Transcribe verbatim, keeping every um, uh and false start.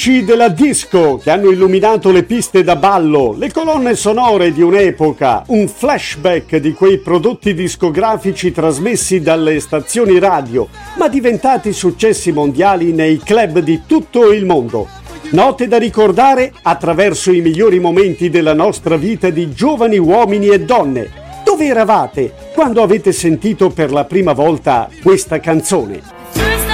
C della disco che hanno illuminato le piste da ballo, le colonne sonore di un'epoca, un flashback di quei prodotti discografici trasmessi dalle stazioni radio, ma diventati successi mondiali nei club di tutto il mondo. Note da ricordare attraverso i migliori momenti della nostra vita di giovani uomini e donne. Dove eravate quando avete sentito per la prima volta questa canzone?